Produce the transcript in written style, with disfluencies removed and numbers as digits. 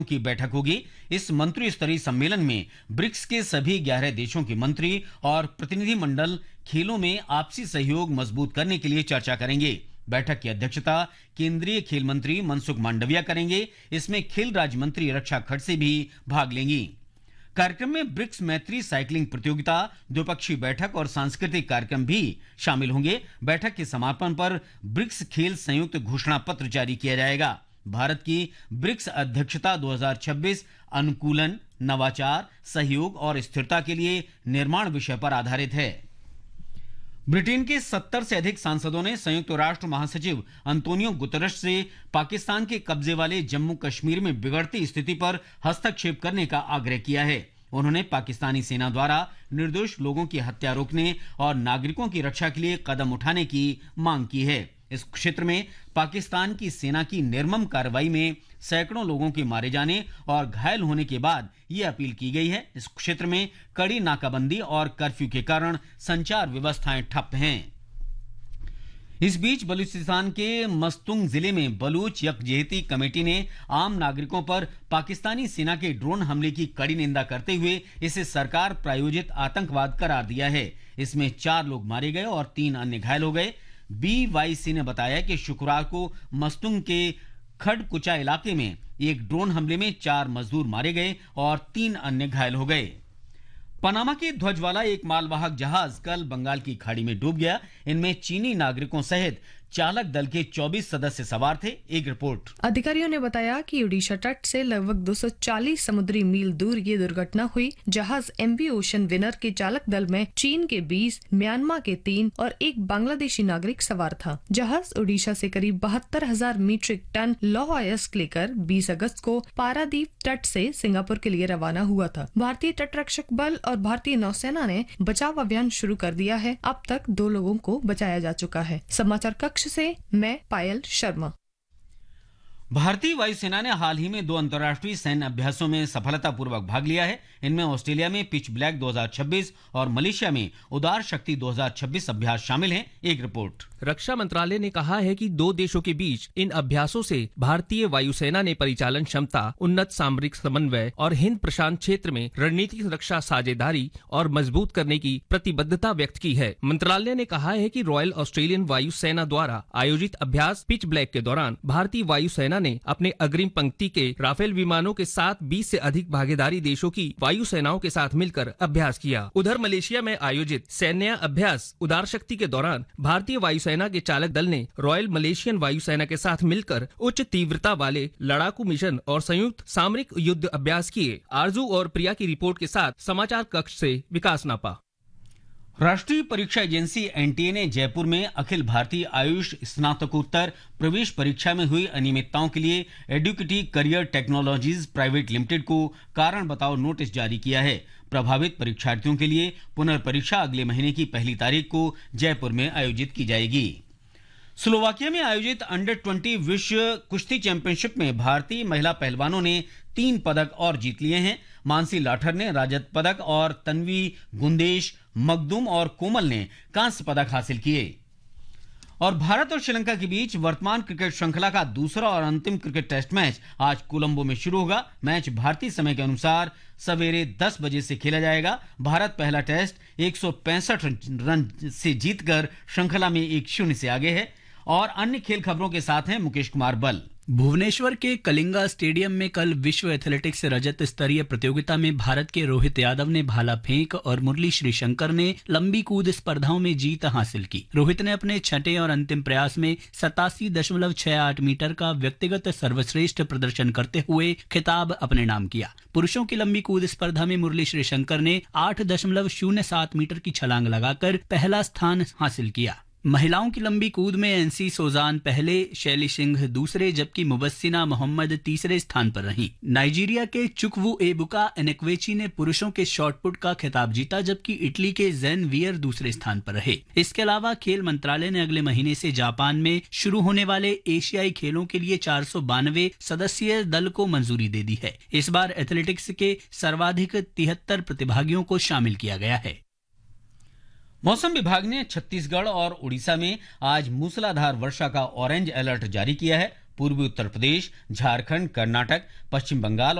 की बैठक होगी। इस मंत्री स्तरीय सम्मेलन में ब्रिक्स के सभी 11 देशों के मंत्री और प्रतिनिधिमंडल खेलों में आपसी सहयोग मजबूत करने के लिए चर्चा करेंगे। बैठक की अध्यक्षता केंद्रीय खेल मंत्री मनसुख मांडविया करेंगे। इसमें खेल राज्य मंत्री रक्षा खड़से भी भाग लेंगी। कार्यक्रम में ब्रिक्स मैत्री साइकिलिंग प्रतियोगिता, द्विपक्षीय बैठक और सांस्कृतिक कार्यक्रम भी शामिल होंगे। बैठक के समापन पर ब्रिक्स खेल संयुक्त घोषणा पत्र जारी किया जाएगा। भारत की ब्रिक्स अध्यक्षता 2026 अनुकूलन, नवाचार, सहयोग और स्थिरता के लिए निर्माण विषय पर आधारित है। ब्रिटेन के 70 से अधिक सांसदों ने संयुक्त राष्ट्र महासचिव अंतोनियो गुतरश से पाकिस्तान के कब्जे वाले जम्मू कश्मीर में बिगड़ती स्थिति पर हस्तक्षेप करने का आग्रह किया है। उन्होंने पाकिस्तानी सेना द्वारा निर्दोष लोगों की हत्या रोकने और नागरिकों की रक्षा के लिए कदम उठाने की मांग की है। इस क्षेत्र में पाकिस्तान की सेना की निर्मम कार्रवाई में सैकड़ों लोगों के मारे जाने और घायल होने के बाद यह अपील की गई है। इस क्षेत्र में कड़ी नाकाबंदी और कर्फ्यू के कारण संचार व्यवस्थाएं ठप हैं। इस बीच बलूचिस्तान के मस्तुंग जिले में बलूच यकजहती कमेटी ने आम नागरिकों पर पाकिस्तानी सेना के ड्रोन हमले की कड़ी निंदा करते हुए इसे सरकार प्रायोजित आतंकवाद करार दिया है। इसमें 4 लोग मारे गए और 3 अन्य घायल हो गए। BYC ने बताया कि शुक्रवार को मस्तुंग के खडकुचा इलाके में एक ड्रोन हमले में 4 मजदूर मारे गए और 3 अन्य घायल हो गए। पनामा के ध्वज वाला एक मालवाहक जहाज कल बंगाल की खाड़ी में डूब गया। इनमें चीनी नागरिकों सहित चालक दल के 24 सदस्य सवार थे। एक रिपोर्ट। अधिकारियों ने बताया कि ओडिशा तट से लगभग 240 समुद्री मील दूर ये दुर्घटना हुई। जहाज MV ओशन विनर के चालक दल में चीन के 20, म्यांमार के 3 और एक बांग्लादेशी नागरिक सवार था। जहाज ओडिशा से करीब 72,000 मीट्रिक टन लौह अयस्क लेकर 20 अगस्त को पारादीप तट से सिंगापुर के लिए रवाना हुआ था। भारतीय तटरक्षक बल और भारतीय नौसेना ने बचाव अभियान शुरू कर दिया है। अब तक 2 लोगों को बचाया जा चुका है। समाचार कक्ष से मैं पायल शर्मा। भारतीय वायुसेना ने हाल ही में 2 अंतर्राष्ट्रीय सैन्य अभ्यासों में सफलतापूर्वक भाग लिया है। इनमें ऑस्ट्रेलिया में पिच ब्लैक 2026 और मलेशिया में उदार शक्ति 2026 अभ्यास शामिल हैं। एक रिपोर्ट। रक्षा मंत्रालय ने कहा है कि 2 देशों के बीच इन अभ्यासों से भारतीय वायुसेना ने परिचालन क्षमता, उन्नत सामरिक समन्वय और हिंद प्रशांत क्षेत्र में रणनीतिक रक्षा साझेदारी और मजबूत करने की प्रतिबद्धता व्यक्त की है। मंत्रालय ने कहा है कि रॉयल ऑस्ट्रेलियन वायुसेना द्वारा आयोजित अभ्यास पिच ब्लैक के दौरान भारतीय वायुसेना ने अपने अग्रिम पंक्ति के राफेल विमानों के साथ 20 से अधिक भागीदारी देशों की वायुसेनाओं के साथ मिलकर अभ्यास किया। उधर मलेशिया में आयोजित सैन्य अभ्यास उदार शक्ति के दौरान भारतीय वायुसेना के चालक दल ने रॉयल मलेशियन वायुसेना के साथ मिलकर उच्च तीव्रता वाले लड़ाकू मिशन और संयुक्त सामरिक युद्ध अभ्यास किए। आरजू और प्रिया की रिपोर्ट के साथ समाचार कक्ष से विकास नापा। राष्ट्रीय परीक्षा एजेंसी NTA ने जयपुर में अखिल भारतीय आयुष स्नातकोत्तर प्रवेश परीक्षा में हुई अनियमितताओं के लिए एडुकेटी करियर टेक्नोलॉजीज प्राइवेट लिमिटेड को कारण बताओ नोटिस जारी किया है। प्रभावित परीक्षार्थियों के लिए पुनर्परीक्षा अगले महीने की 1 तारीख को जयपुर में आयोजित की जाएगी। स्लोवाकिया में आयोजित अंडर 20 विश्व कुश्ती चैंपियनशिप में भारतीय महिला पहलवानों ने 3 पदक और जीत लिए हैं। मानसी लाठर ने रजत पदक और तन्वी गुंदेश, मखदूम और कोमल ने कांस्य पदक हासिल किए। और भारत और श्रीलंका के बीच वर्तमान क्रिकेट श्रृंखला का दूसरा और अंतिम क्रिकेट टेस्ट मैच आज कोलंबो में शुरू होगा। मैच भारतीय समय के अनुसार सवेरे 10 बजे से खेला जाएगा। भारत पहला टेस्ट 165 रन से जीतकर श्रृंखला में 1-0 से आगे है। और अन्य खेल खबरों के साथ हैं मुकेश कुमार बल। भुवनेश्वर के कलिंगा स्टेडियम में कल विश्व एथलेटिक्स रजत स्तरीय प्रतियोगिता में भारत के रोहित यादव ने भाला फेंक और मुरली श्रीशंकर ने लंबी कूद स्पर्धाओं में जीत हासिल की। रोहित ने अपने छठे और अंतिम प्रयास में 87.68 मीटर का व्यक्तिगत सर्वश्रेष्ठ प्रदर्शन करते हुए खिताब अपने नाम किया। पुरुषों की लंबी कूद स्पर्धा में मुरली श्रीशंकर ने 8.07 मीटर की छलांग लगाकर पहला स्थान हासिल किया। महिलाओं की लंबी कूद में NC सोजान पहले, शैली सिंह दूसरे जबकि मुबस्सिना मोहम्मद तीसरे स्थान पर रहीं। नाइजीरिया के चुकवू एबुका एनेक्वेची ने पुरुषों के शॉटपुट का खिताब जीता जबकि इटली के जैन वियर दूसरे स्थान पर रहे। इसके अलावा खेल मंत्रालय ने अगले महीने से जापान में शुरू होने वाले एशियाई खेलों के लिए 492 सदस्यीय दल को मंजूरी दे दी है। इस बार एथलेटिक्स के सर्वाधिक 73 प्रतिभागियों को शामिल किया गया है। मौसम विभाग ने छत्तीसगढ़ और उड़ीसा में आज मूसलाधार वर्षा का ऑरेंज अलर्ट जारी किया है। पूर्वी उत्तर प्रदेश, झारखंड, कर्नाटक, पश्चिम बंगाल